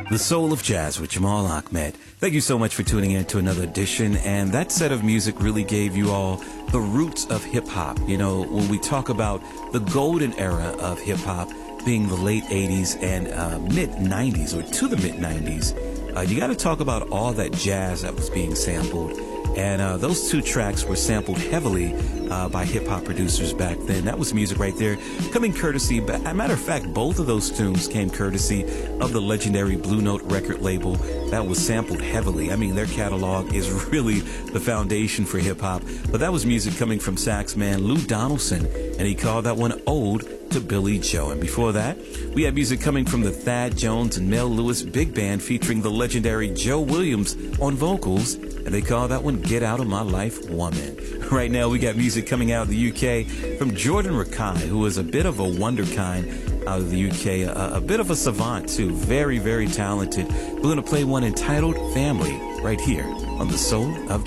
The Soul of Jazz with Jamal Ahmed. Thank you so much for tuning in to another edition. And that set of music really gave you all the roots of hip-hop. You know, when we talk about the golden era of hip-hop being the late 80s and mid-90s, or to the mid-90s, you got to talk about all that jazz that was being sampled. And those two tracks were sampled heavily by hip-hop producers back then. That was music right there coming courtesy. As a matter of fact, both of those tunes came courtesy of the legendary Blue Note record label that was sampled heavily. I mean, their catalog is really the foundation for hip-hop. But that was music coming from sax man Lou Donaldson, and he called that one Ode to Billy Joe. And before that, we had music coming from the Thad Jones and Mel Lewis Big Band featuring the legendary Joe Williams on vocals, and they call that one Get Out of My Life Woman. Right now, we got music coming out of the UK from Jordan Rakei, who is a bit of a wonderkind out of the UK, a bit of a savant too, very, very talented. We're going to play one entitled Family right here on The Soul of